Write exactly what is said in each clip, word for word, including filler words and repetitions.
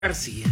García.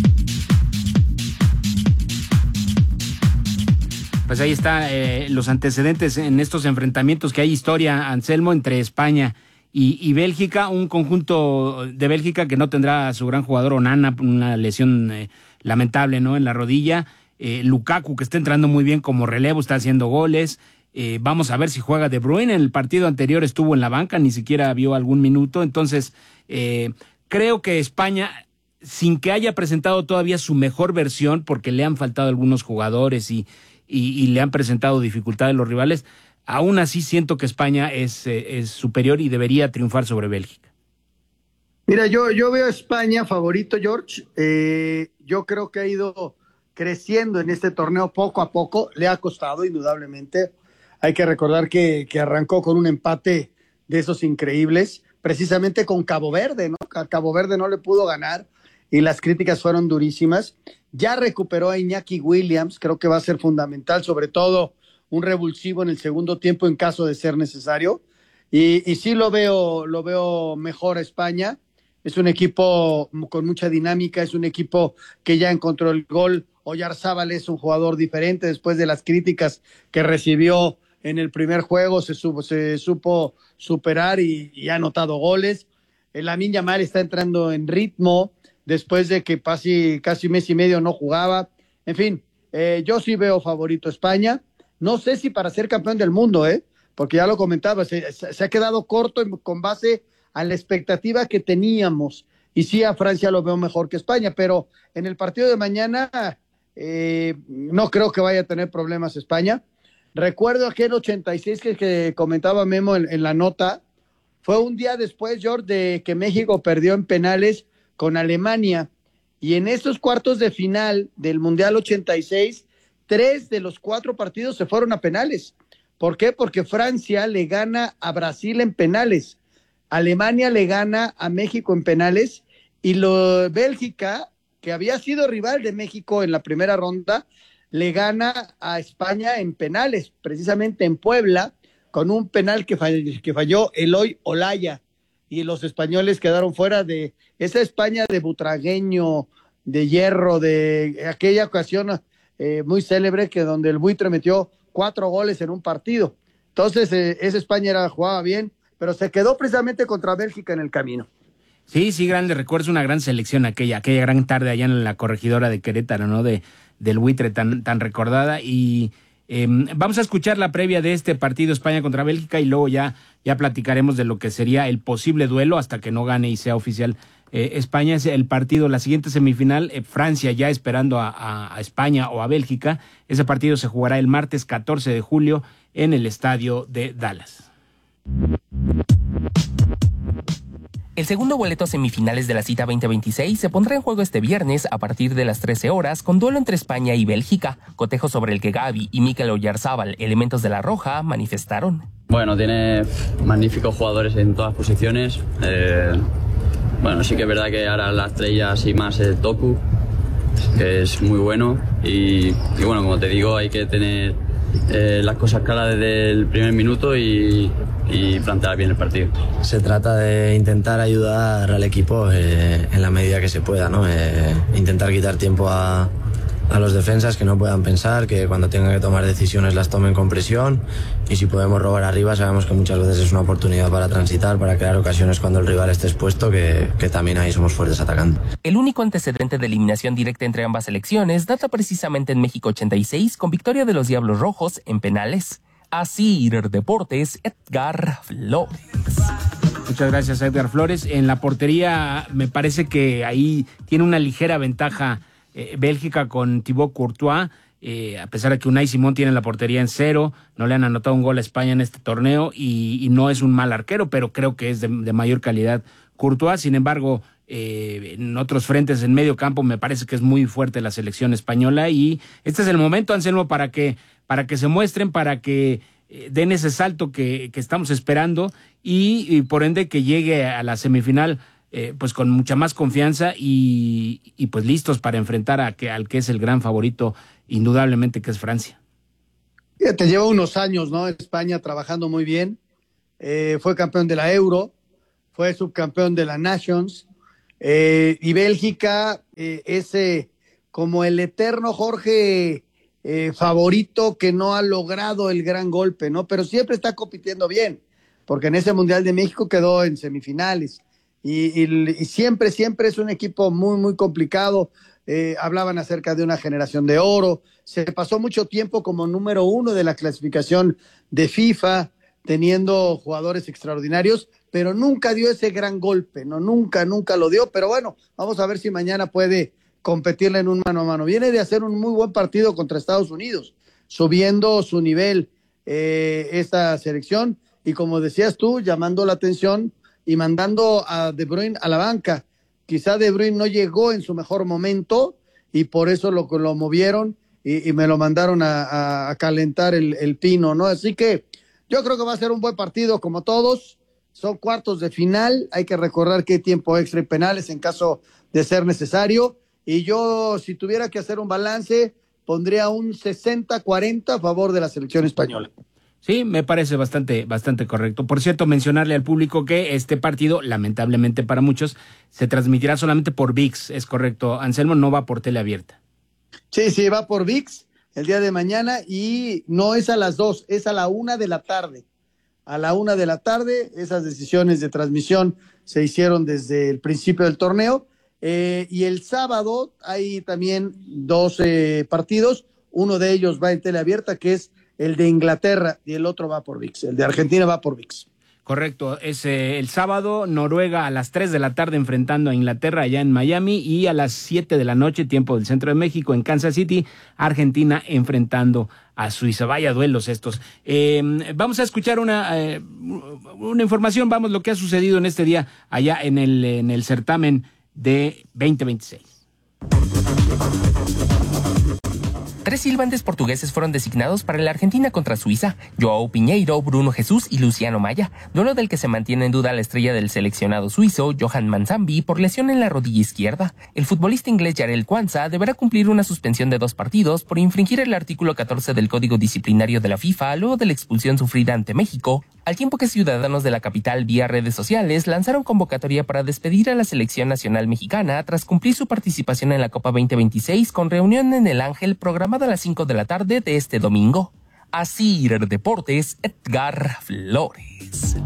Pues ahí está eh, los antecedentes en estos enfrentamientos que hay historia, Anselmo, entre España y, y Bélgica, un conjunto de Bélgica que no tendrá a su gran jugador Onana, una lesión eh, lamentable, ¿no?, en la rodilla, eh, Lukaku, que está entrando muy bien como relevo, está haciendo goles, eh, vamos a ver si juega De Bruyne. En el partido anterior estuvo en la banca, ni siquiera vio algún minuto, entonces eh, creo que España, sin que haya presentado todavía su mejor versión, porque le han faltado algunos jugadores y Y, y le han presentado dificultades los rivales, aún así siento que España es, eh, es superior y debería triunfar sobre Bélgica. Mira, yo, yo veo a España favorito, George. Eh, yo creo que ha ido creciendo en este torneo poco a poco. Le ha costado, indudablemente. Hay que recordar que, que arrancó con un empate de esos increíbles, precisamente con Cabo Verde, ¿no? A Cabo Verde no le pudo ganar y las críticas fueron durísimas. Ya recuperó a Iñaki Williams, creo que va a ser fundamental, sobre todo un revulsivo en el segundo tiempo en caso de ser necesario. Y, y sí lo veo, lo veo mejor a España. Es un equipo con mucha dinámica, es un equipo que ya encontró el gol. Oyarzábal es un jugador diferente después de las críticas que recibió en el primer juego, se, supo, se supo superar y, y ha anotado goles. Lamine Yamal está entrando en ritmo después de que casi, casi mes y medio no jugaba. En fin, eh, yo sí veo favorito a España. No sé si para ser campeón del mundo, ¿eh? Porque ya lo comentaba, se, se ha quedado corto con base a la expectativa que teníamos. Y sí, a Francia lo veo mejor que España, pero en el partido de mañana eh, no creo que vaya a tener problemas España. Recuerdo aquel ochenta y seis que, que comentaba Memo en, en la nota, fue un día después, George, de que México perdió en penales con Alemania, y en esos cuartos de final del Mundial ochenta y seis, tres de los cuatro partidos se fueron a penales. ¿Por qué? Porque Francia le gana a Brasil en penales, Alemania le gana a México en penales, y lo, Bélgica, que había sido rival de México en la primera ronda, le gana a España en penales, precisamente en Puebla, con un penal que falló, que falló Eloy Olaya, y los españoles quedaron fuera de esa España de Butragueño, de Hierro, de aquella ocasión eh, muy célebre que donde el Buitre metió cuatro goles en un partido. Entonces eh, esa España era, jugaba bien, pero se quedó precisamente contra Bélgica en el camino. Sí, sí, grande recuerdo, una gran selección aquella, aquella gran tarde allá en la corregidora de Querétaro, ¿no? De, del Buitre tan, tan recordada. Y Eh, vamos a escuchar la previa de este partido España contra Bélgica y luego ya, ya platicaremos de lo que sería el posible duelo hasta que no gane y sea oficial eh, España. Es el partido, la siguiente semifinal, eh, Francia ya esperando a, a, a España o a Bélgica. Ese partido se jugará el martes catorce de julio en el estadio de Dallas. El segundo boleto a semifinales de la cita veinte veintiséis se pondrá en juego este viernes a partir de las trece horas con duelo entre España y Bélgica, cotejo sobre el que Gavi y Mikel Oyarzábal, elementos de la Roja, manifestaron. Bueno, tiene magníficos jugadores en todas posiciones. Eh, bueno, sí que es verdad que ahora la estrella así más es Doku, que es muy bueno. Y, y bueno, como te digo, hay que tener eh, las cosas claras desde el primer minuto y... y plantear bien el partido. Se trata de intentar ayudar al equipo eh, en la medida que se pueda, ¿no? Eh, intentar quitar tiempo a, a los defensas, que no puedan pensar, que cuando tengan que tomar decisiones las tomen con presión, y si podemos robar arriba sabemos que muchas veces es una oportunidad para transitar, para crear ocasiones cuando el rival esté expuesto, que, que también ahí somos fuertes atacando. El único antecedente de eliminación directa entre ambas selecciones data precisamente en México ochenta y seis con victoria de los Diablos Rojos en penales. Así Deportes, Edgar Flores. Muchas gracias, Edgar Flores. En la portería me parece que ahí tiene una ligera ventaja eh, Bélgica con Thibaut Courtois, eh, a pesar de que Unai Simón tiene la portería en cero, no le han anotado un gol a España en este torneo y, y no es un mal arquero, pero creo que es de, de mayor calidad Courtois. Sin embargo, eh, en otros frentes en medio campo me parece que es muy fuerte la selección española y este es el momento, Anselmo, para que para que se muestren, para que eh, den ese salto que, que estamos esperando y, y por ende que llegue a la semifinal eh, pues con mucha más confianza y, y pues listos para enfrentar a que, al que es el gran favorito indudablemente, que es Francia. Te lleva unos años, ¿no? España trabajando muy bien, eh, fue campeón de la Euro, fue subcampeón de la Nations, Eh, y Bélgica, eh, ese como el eterno Jorge eh, favorito que no ha logrado el gran golpe, ¿no? Pero siempre está compitiendo bien, porque en ese Mundial de México quedó en semifinales. Y, y, y siempre, siempre es un equipo muy, muy complicado. Eh, hablaban acerca de una generación de oro. Se pasó mucho tiempo como número uno de la clasificación de FIFA, teniendo jugadores extraordinarios, pero nunca dio ese gran golpe, ¿no? Nunca, nunca lo dio. Pero bueno, vamos a ver si mañana puede competirle en un mano a mano. Viene de hacer un muy buen partido contra Estados Unidos, subiendo su nivel eh, esta selección. Y como decías tú, llamando la atención y mandando a De Bruyne a la banca. Quizá De Bruyne no llegó en su mejor momento y por eso lo, lo movieron y, y me lo mandaron a, a, a calentar el, el pino, ¿no? Así que yo creo que va a ser un buen partido como todos. Son cuartos de final, hay que recordar que hay tiempo extra y penales en caso de ser necesario. Y yo, si tuviera que hacer un balance, pondría un sesenta cuarenta a favor de la selección española. Sí, me parece bastante, bastante correcto. Por cierto, mencionarle al público que este partido, lamentablemente para muchos, se transmitirá solamente por V I X. Es correcto, Anselmo, no va por tele abierta. Sí, sí, va por V I X el día de mañana y no es a las dos, es a la una de la tarde. A la una de la tarde, esas decisiones de transmisión se hicieron desde el principio del torneo. Eh, y el sábado hay también dos eh, partidos. Uno de ellos va en tele abierta, que es el de Inglaterra, y el otro va por V I X. El de Argentina va por V I X. Correcto, es eh, el sábado, Noruega a las tres de la tarde enfrentando a Inglaterra allá en Miami, y a las siete de la noche, tiempo del centro de México, en Kansas City, Argentina enfrentando a Suiza. Vaya duelos estos. Eh, vamos a escuchar una, eh, una información, vamos, lo que ha sucedido en este día allá en el, en el certamen de veinte veintiséis. Tres silbantes portugueses fueron designados para la Argentina contra Suiza: João Pinheiro, Bruno Jesús y Luciano Maya, duelo del que se mantiene en duda la estrella del seleccionado suizo, Johan Manzambi, por lesión en la rodilla izquierda. El futbolista inglés Jarell Quansah deberá cumplir una suspensión de dos partidos por infringir el artículo catorce del Código Disciplinario de la FIFA luego de la expulsión sufrida ante México, al tiempo que ciudadanos de la capital vía redes sociales lanzaron convocatoria para despedir a la selección nacional mexicana tras cumplir su participación en la Copa veinte veintiséis con reunión en el Ángel programada a las cinco de la tarde de este domingo. Asir Deportes, Edgar Flores.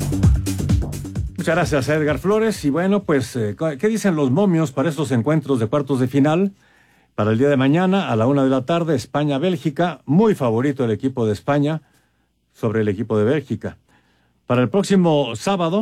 Muchas gracias, Edgar Flores. Y bueno, pues, ¿qué dicen los momios para estos encuentros de cuartos de final? Para el día de mañana, a la una de la tarde, España-Bélgica. Muy favorito el equipo de España sobre el equipo de Bélgica. Para el próximo sábado,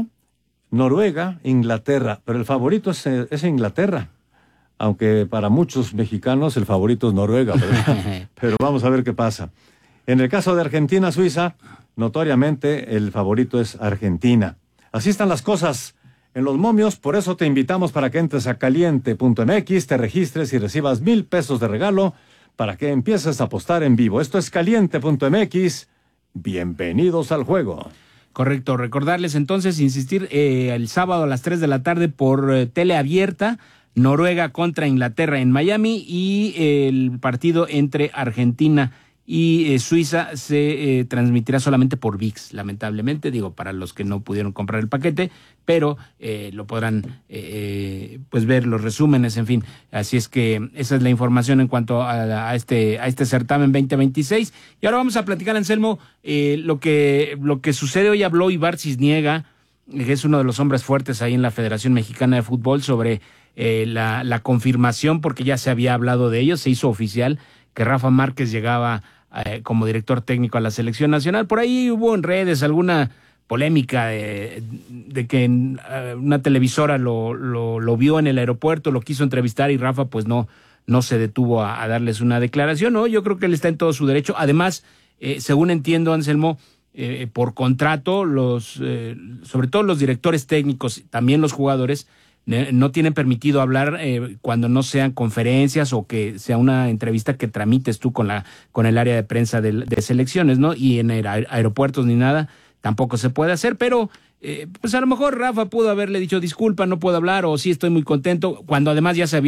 Noruega-Inglaterra. Pero el favorito es, es Inglaterra. Aunque para muchos mexicanos el favorito es Noruega, ¿verdad? Pero vamos a ver qué pasa. En el caso de Argentina-Suiza, notoriamente el favorito es Argentina. Así están las cosas en los momios, por eso te invitamos para que entres a caliente punto m x, te registres y recibas mil pesos de regalo para que empieces a apostar en vivo. Esto es caliente punto m x. Bienvenidos al juego. Correcto, recordarles entonces, insistir, eh, el sábado a las tres de la tarde por eh, tele abierta, Noruega contra Inglaterra en Miami, y eh, el partido entre Argentina y eh, Suiza se eh, transmitirá solamente por V I X, lamentablemente, digo, para los que no pudieron comprar el paquete, pero eh, lo podrán eh, pues ver los resúmenes, en fin. Así es que esa es la información en cuanto a, a este a este certamen veinte veintiséis. Y ahora vamos a platicar, Anselmo, eh, lo que lo que sucede hoy. Habló Ibar Cisniega, que es uno de los hombres fuertes ahí en la Federación Mexicana de Fútbol, sobre eh, la, la confirmación, porque ya se había hablado de ello, se hizo oficial que Rafa Márquez llegaba eh, como director técnico a la selección nacional. Por ahí hubo en redes alguna polémica de, de que uh, una televisora lo, lo, lo vio en el aeropuerto, lo quiso entrevistar y Rafa pues no, no se detuvo a, a darles una declaración, ¿no? Yo creo que él está en todo su derecho. Además, eh, según entiendo, Anselmo, eh, por contrato, los eh, sobre todo los directores técnicos, también los jugadores, eh, no tienen permitido hablar eh, cuando no sean conferencias o que sea una entrevista que tramites tú con la con el área de prensa de, de selecciones, ¿no? Y en aer- aeropuertos ni nada tampoco se puede hacer, pero eh, pues a lo mejor Rafa pudo haberle dicho disculpa, no puedo hablar, o sí estoy muy contento, cuando además ya se había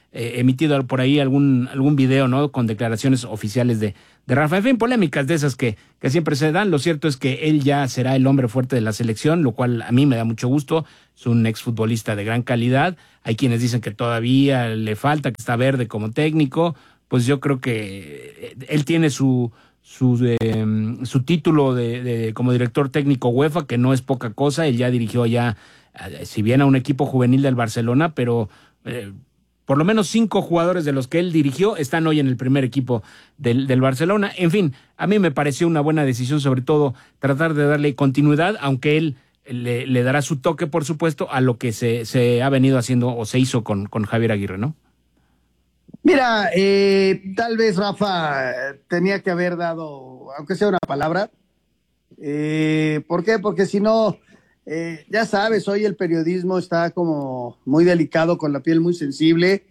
eh, emitido por ahí algún algún video, ¿no? Con declaraciones oficiales de, de Rafa. En fin, polémicas de esas que, que siempre se dan. Lo cierto es que él ya será el hombre fuerte de la selección, lo cual a mí me da mucho gusto. Es un exfutbolista de gran calidad. Hay quienes dicen que todavía le falta, que está verde como técnico. Pues yo creo que él tiene su su, eh, su título de, de como director técnico UEFA, que no es poca cosa. Él ya dirigió ya, si bien a un equipo juvenil del Barcelona, pero eh, por lo menos cinco jugadores de los que él dirigió están hoy en el primer equipo del, del Barcelona. En fin, a mí me pareció una buena decisión, sobre todo tratar de darle continuidad, aunque él le, le dará su toque, por supuesto, a lo que se, se ha venido haciendo o se hizo con, con Javier Aguirre, ¿no? Mira, eh, tal vez Rafa tenía que haber dado, aunque sea una palabra. Eh, ¿Por qué? Porque si no, eh, ya sabes, hoy el periodismo está como muy delicado, con la piel muy sensible,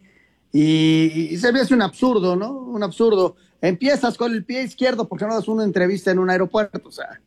y, y se me hace un absurdo, ¿no? Un absurdo. Empiezas con el pie izquierdo porque no das una entrevista en un aeropuerto. O sea,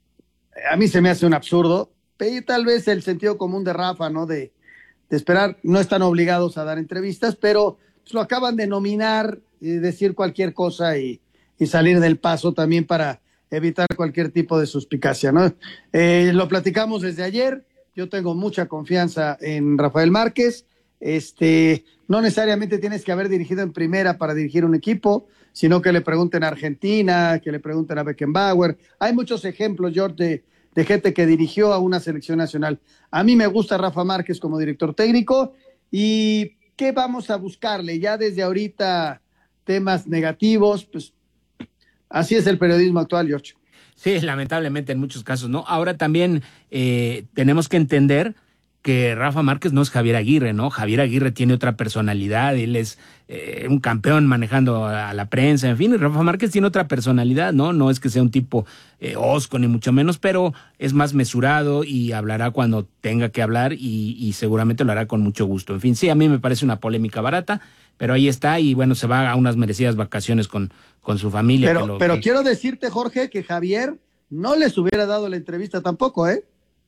a mí se me hace un absurdo. Y tal vez el sentido común de Rafa, ¿no? De, de esperar, no están obligados a dar entrevistas, pero pues lo acaban de nominar y decir cualquier cosa y, y salir del paso también para evitar cualquier tipo de suspicacia, ¿no? Eh, lo platicamos desde ayer. Yo tengo mucha confianza en Rafael Márquez. Este, no necesariamente tienes que haber dirigido en primera para dirigir un equipo, sino que le pregunten a Argentina, que le pregunten a Beckenbauer. Hay muchos ejemplos, George, de, de gente que dirigió a una selección nacional. A mí me gusta Rafa Márquez como director técnico. ¿Y qué vamos a buscarle? Ya desde ahorita temas negativos, pues así es el periodismo actual, George. Sí, lamentablemente en muchos casos, ¿no? Ahora también eh, tenemos que entender que Rafa Márquez no es Javier Aguirre, ¿no? Javier Aguirre tiene otra personalidad, él es eh, un campeón manejando a la prensa, en fin, y Rafa Márquez tiene otra personalidad, ¿no? No es que sea un tipo eh, hosco, ni mucho menos, pero es más mesurado y hablará cuando tenga que hablar y, y seguramente lo hará con mucho gusto. En fin, sí, a mí me parece una polémica barata, pero ahí está y bueno, se va a unas merecidas vacaciones con, con su familia. Pero, que lo, pero que... quiero decirte, Jorge, que Javier no les hubiera dado la entrevista tampoco, ¿eh?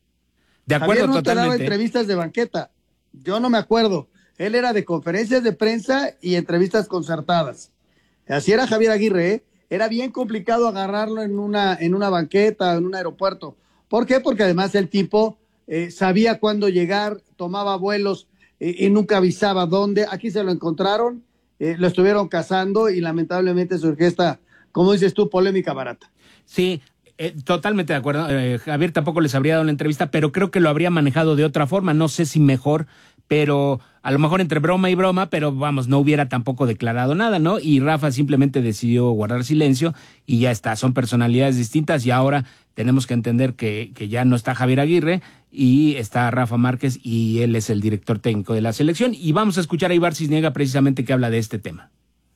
De acuerdo, Javier no totalmente. te daba entrevistas de banqueta. Yo no me acuerdo. Él era de conferencias de prensa y entrevistas concertadas. Así era Javier Aguirre, ¿eh? Era bien complicado agarrarlo en una, en una banqueta, en un aeropuerto. ¿Por qué? Porque además el tipo eh, sabía cuándo llegar, tomaba vuelos eh, y nunca avisaba dónde. Aquí se lo encontraron, eh, lo estuvieron cazando y lamentablemente surgió esta, como dices tú, polémica barata. Sí, Eh, totalmente de acuerdo. Eh, Javier tampoco les habría dado la entrevista, pero creo que lo habría manejado de otra forma. No sé si mejor, pero a lo mejor entre broma y broma, pero vamos, no hubiera tampoco declarado nada, ¿no? Y Rafa simplemente decidió guardar silencio y ya está. Son personalidades distintas y ahora tenemos que entender que, que ya no está Javier Aguirre y está Rafa Márquez y él es el director técnico de la selección. Y vamos a escuchar a Ibar Cisniega precisamente que habla de este tema.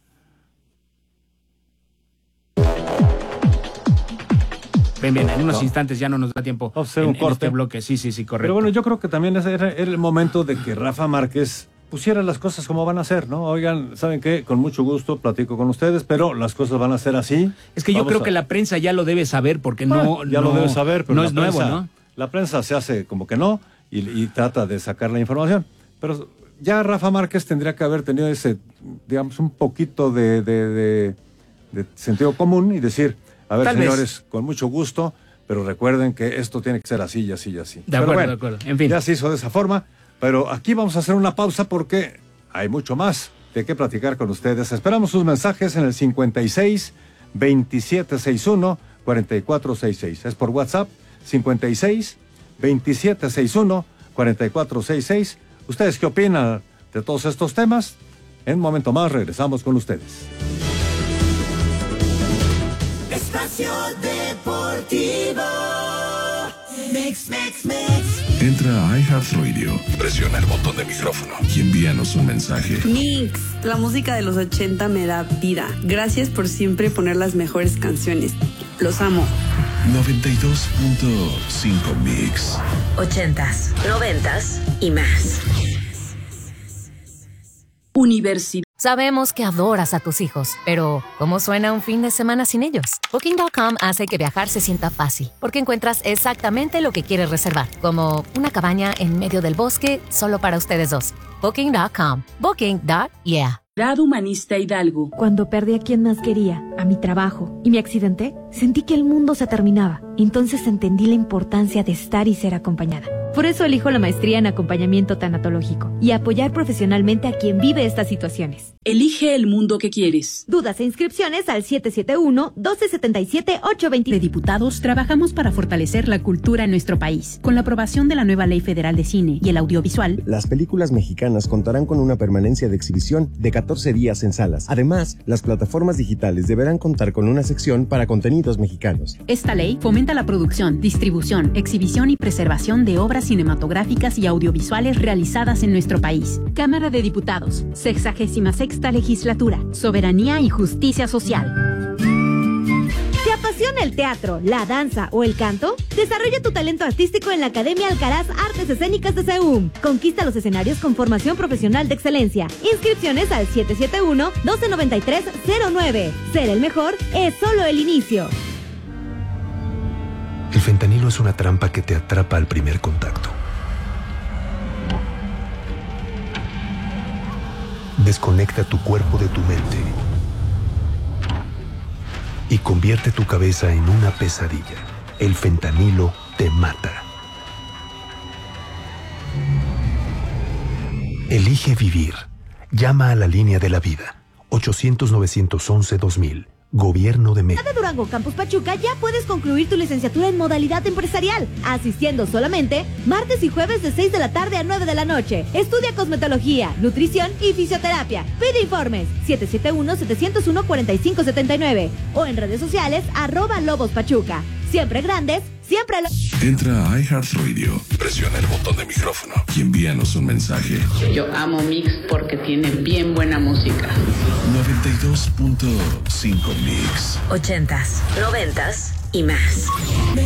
Bien, bien, en unos no. instantes ya no nos da tiempo Vamos a hacer en, un corte. en este bloque. Sí, sí, sí, correcto. Pero bueno, yo creo que también era, era el momento de que Rafa Márquez pusiera las cosas como van a ser, ¿no? Oigan, ¿saben qué? Con mucho gusto platico con ustedes, pero las cosas van a ser así. Es que yo Vamos creo a... que la prensa ya lo debe saber porque bueno, no... Ya no, lo debe saber, pero no la es prensa, nuevo, ¿no? La prensa se hace como que no y, y trata de sacar la información. Pero ya Rafa Márquez tendría que haber tenido ese, digamos, un poquito de, de, de, de sentido común y decir, a ver, Tal señores, vez. con mucho gusto... pero recuerden que esto tiene que ser así y así y así. De acuerdo, bueno, de acuerdo. En fin. Ya se hizo de esa forma, pero aquí vamos a hacer una pausa porque hay mucho más de qué platicar con ustedes. Esperamos sus mensajes en el cincuenta y seis, veintisiete sesenta y uno, cuarenta y cuatro sesenta y seis. Es por WhatsApp, cincuenta y seis, veintisiete sesenta y uno, cuarenta y cuatro sesenta y seis. ¿Ustedes qué opinan de todos estos temas? En un momento más regresamos con ustedes. Espacio Deportivo. Mix, mix, mix. Entra a iHeartRadio, presiona el botón de micrófono y envíanos un mensaje. Mix, la música de los ochenta me da vida. Gracias por siempre poner las mejores canciones. Los amo. noventa y dos punto cinco Mix. Ochentas, noventas y más. Universidad. Sabemos que adoras a tus hijos, pero ¿cómo suena un fin de semana sin ellos? Booking punto com hace que viajar se sienta fácil, porque encuentras exactamente lo que quieres reservar, como una cabaña en medio del bosque solo para ustedes dos. Booking punto com. Booking. Yeah. Humanista Hidalgo. Cuando perdí a quien más quería, a mi trabajo y me accidenté, sentí que el mundo se terminaba. Entonces entendí la importancia de estar y ser acompañada. Por eso elijo la maestría en acompañamiento tanatológico y apoyar profesionalmente a quien vive estas situaciones. Elige el mundo que quieres. Dudas e inscripciones al siete siete uno, doce setenta y siete, ocho veinte. De Diputados trabajamos para fortalecer la cultura en nuestro país. Con la aprobación de la nueva Ley Federal de Cine y el Audiovisual, las películas mexicanas contarán con una permanencia de exhibición de catorce días en salas. Además, las plataformas digitales deberán contar con una sección para contenidos mexicanos. Esta ley fomenta la producción, distribución, exhibición y preservación de obras cinematográficas y audiovisuales realizadas en nuestro país. Cámara de Diputados, sexagésima sexta legislatura, soberanía y justicia social. ¿Te apasiona el teatro, la danza o el canto? Desarrolla tu talento artístico en la Academia Alcaraz Artes Escénicas de SEUM. Conquista los escenarios con formación profesional de excelencia. Inscripciones al siete siete uno, doce noventa y tres, cero nueve. Ser el mejor es solo el inicio. El fentanilo es una trampa que te atrapa al primer contacto. Desconecta tu cuerpo de tu mente y convierte tu cabeza en una pesadilla. El fentanilo te mata. Elige vivir. Llama a la línea de la vida. ochocientos, novecientos once, dos mil. Gobierno de México. En Durango Campus Pachuca ya puedes concluir tu licenciatura en modalidad empresarial, asistiendo solamente martes y jueves de seis de la tarde a nueve de la noche. Estudia cosmetología, nutrición y fisioterapia. Pide informes siete siete uno, siete cero uno, cuatro cinco siete nueve o en redes sociales arroba Lobos Pachuca. Siempre grandes, siempre lo... Entra a iHeartRadio, presiona el botón de micrófono y envíanos un mensaje. Yo amo Mix porque tiene bien buena música. noventa y dos punto cinco Mix. Ochentas, noventas y más.